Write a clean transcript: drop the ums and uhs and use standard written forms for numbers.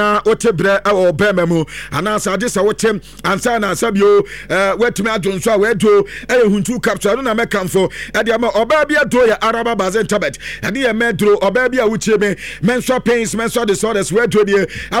wote bre o bema mu anasa ade sa wote ansa na asabio wetumi adonso a wedo huntu capture no na mekamfo e de ama oba bia do ya araba bazen tabet e de medro oba bia wuchie me menso pains menso disorders wedo de